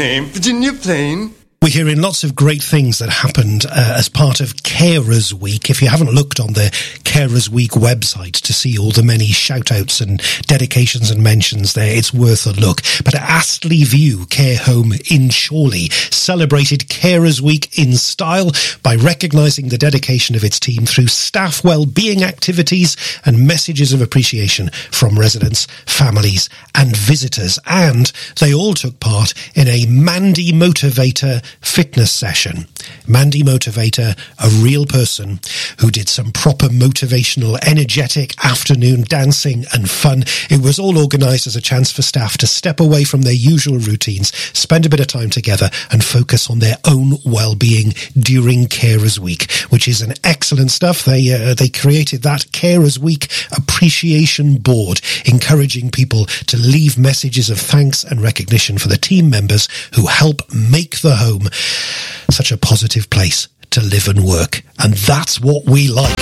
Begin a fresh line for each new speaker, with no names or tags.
Virginia Plain.
We're hearing lots of great things that happened as part of Carers Week. If you haven't looked on the Carers Week website to see all the many shout-outs and dedications and mentions there, it's worth a look. But Astley View Care Home in Chorley celebrated Carers Week in style by recognising the dedication of its team through staff well-being activities and messages of appreciation from residents, families and visitors. And they all took part in a Mandy Motivator fitness session. Mandy Motivator, a real person who did some proper motivational, energetic afternoon dancing and fun. It was all organised as a chance for staff to step away from their usual routines, spend a bit of time together and focus on their own well-being during Carers Week, which is an excellent stuff. They created that Carers Week appreciation board, encouraging people to leave messages of thanks and recognition for the team members who help make the home such a positive place to live and work. And that's what we like.